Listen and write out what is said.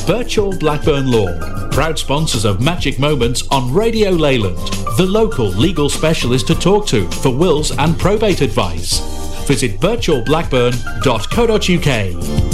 Birchall Blackburn Law, proud sponsors of Magic Moments on Radio Leyland, the local legal specialist to talk to for wills and probate advice. Visit birchallblackburn.co.uk.